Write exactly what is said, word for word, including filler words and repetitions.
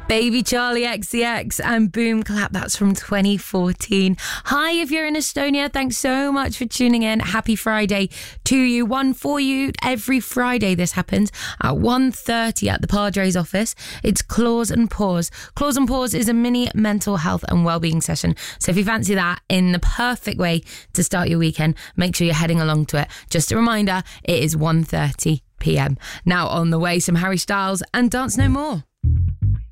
Baby Charlie X C X and Boom Clap. That's from twenty fourteen. Hi, if you're in Estonia, thanks so much for tuning in. Happy Friday to you. One for you. Every Friday this happens at one thirty at the Padres office. It's Claws and Pause. Claws and Pause is a mini mental health and wellbeing session. So if you fancy that in the perfect way to start your weekend, make sure you're heading along to it. Just a reminder, it is one thirty p.m. Now on the way, some Harry Styles and Dance No More.